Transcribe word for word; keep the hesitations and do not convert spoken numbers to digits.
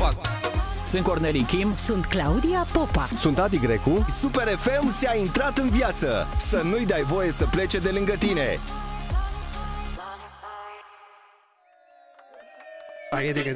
fac. Sunt Cornelii Kim. Sunt Claudia Popa. Sunt Adi Grecu. Super F M ți-a intrat în viață. Să nu-i dai voie să plece de lângă tine.